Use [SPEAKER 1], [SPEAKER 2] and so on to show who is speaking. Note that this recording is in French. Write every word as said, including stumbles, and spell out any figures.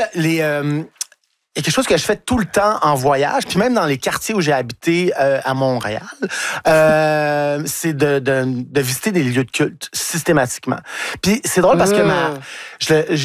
[SPEAKER 1] les... Euh, il y a quelque chose que je fais tout le temps en voyage, puis même dans les quartiers où j'ai habité euh, à Montréal, euh, c'est de, de, de visiter des lieux de culte systématiquement. Puis c'est drôle parce que ma, je,